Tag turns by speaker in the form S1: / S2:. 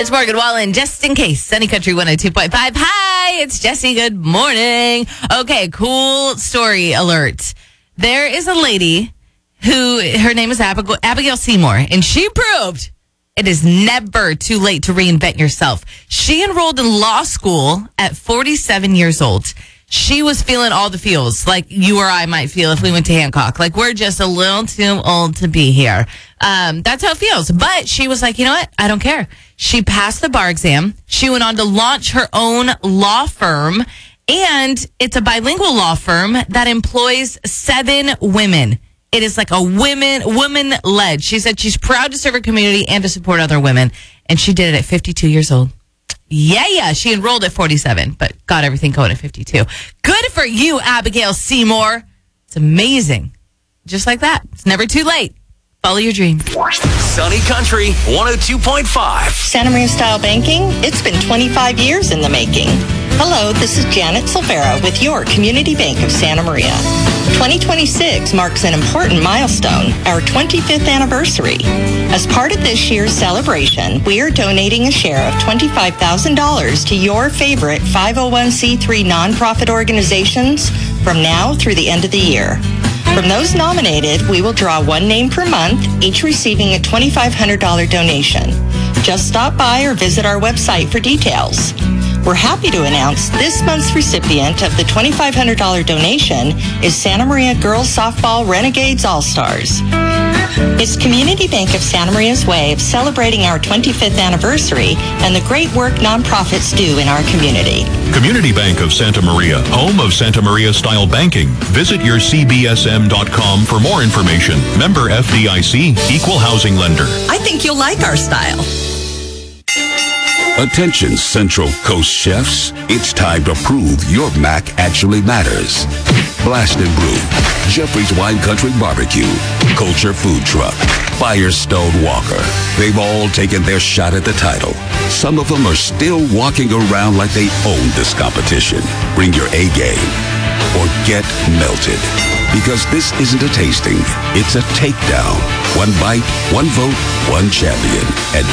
S1: It's Morgan Wallen, just in case. Sunny Country 102.5. Hi, it's Jesse. Good morning. Okay, cool story alert. There is a lady who, her name is Abigail Seymour, and she proved it is never too late to reinvent yourself. She enrolled in law school at 47 years old. She was feeling all the feels like you or I might feel if we went to Hancock. Like, we're just a little too old to be here. That's how it feels. But she was like, you know what? I don't care. She passed the bar exam. She went on to launch her own law firm. And it's a bilingual law firm that employs 7 women. It is like a woman-led. She said she's proud to serve her community and to support other women. And she did it at 52 years old. Yeah. She enrolled at 47, but got everything going at 52. Good for you, Abigail Seymour. It's amazing. Just like that. It's never too late. Follow your dreams.
S2: Sunny Country 102.5.
S3: Santa Maria Style Banking, it's been 25 years in the making. Hello, this is Janet Silvera with your Community Bank of Santa Maria. 2026 marks an important milestone, our 25th anniversary. As part of this year's celebration, we are donating a share of $25,000 to your favorite 501c3 nonprofit organizations from now through the end of the year. From those nominated, we will draw one name per month, each receiving a $2,500 donation. Just stop by or visit our website for details. We're happy to announce this month's recipient of the $2,500 donation is Santa Maria Girls Softball Renegades All-Stars. It's Community Bank of Santa Maria's way of celebrating our 25th anniversary and the great work nonprofits do in our community.
S4: Community Bank of Santa Maria, home of Santa Maria Style Banking. Visit yourcbsm.com for more information. Member FDIC, Equal Housing Lender.
S3: I think you'll like our style.
S5: Attention Central Coast chefs, it's time to prove your mac actually matters. Blast and Brew, Jeffrey's Wine Country Barbecue, Culture Food Truck, Firestone Walker. They've all taken their shot at the title. Some of them are still walking around like they own this competition. Bring your A game or get melted. Because this isn't a tasting, it's a takedown. One bite, one vote, one champion. And